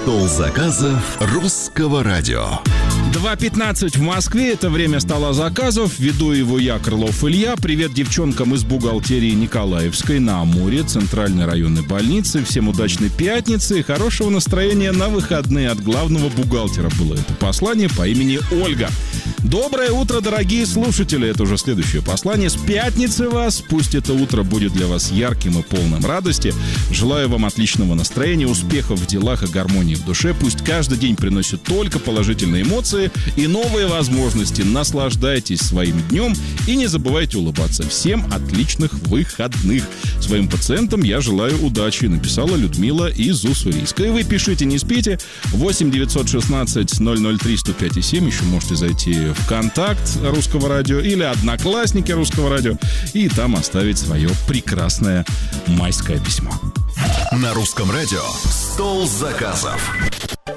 Стол заказов Русского радио. 2:15 в Москве. Это время стола заказов. Веду его я, Крылов Илья. Привет девчонкам из бухгалтерии Николаевской на Амуре, Центральной районной больницы. Всем удачной пятницы и хорошего настроения на выходные. От главного бухгалтера было это послание по имени Ольга. Доброе утро, дорогие слушатели. Это уже следующее послание. С пятницы вас. Пусть это утро будет для вас ярким и полным радости. Желаю вам отличного настроения, успехов в делах и гармонии в душе. Пусть каждый день приносит только положительные эмоции и новые возможности. Наслаждайтесь своим днем и не забывайте улыбаться. Всем отличных выходных. Своим пациентам я желаю удачи, написала Людмила из Уссурийска. И вы пишите, не спите. 8 916 003 105 7. Еще можете зайти в контакт Русского радио или Одноклассники Русского радио и там оставить свое прекрасное майское письмо. На Русском радио «Стол заказов».